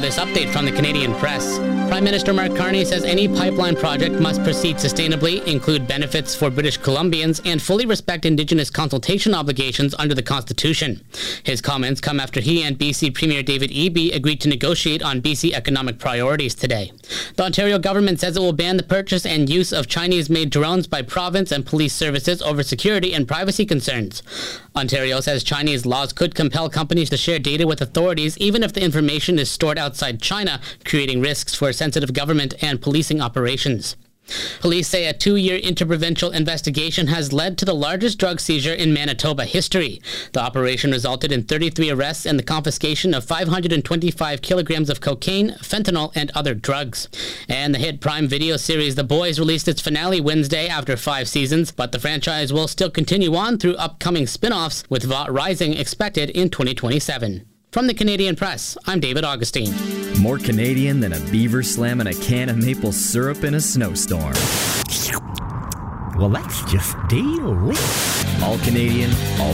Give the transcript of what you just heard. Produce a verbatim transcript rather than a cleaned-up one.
this update from the Canadian Press. Prime Minister Mark Carney says any pipeline project must proceed sustainably, include benefits for British Columbians, and fully respect Indigenous consultation obligations under the Constitution. His comments come after he and B C Premier David Eby agreed to negotiate on B C economic priorities today. The Ontario government says it will ban the purchase and use of Chinese-made drones by province and police services over security and privacy concerns. Ontario says Chinese laws could compel companies to share data with authorities even if the information is stored outside China, creating risks for sensitive government and policing operations. Police say a two-year interprovincial investigation has led to the largest drug seizure in Manitoba history. The operation resulted in thirty-three arrests and the confiscation of five hundred twenty-five kilograms of cocaine, fentanyl, and other drugs. And the hit Prime Video series The Boys released its finale Wednesday after five seasons, but the franchise will still continue on through upcoming spin-offs, with V O T Rising expected in twenty twenty-seven. From the Canadian Press, I'm David Augustine. More Canadian than a beaver slamming a can of maple syrup in a snowstorm. Well, that's just delicious. All Canadian, all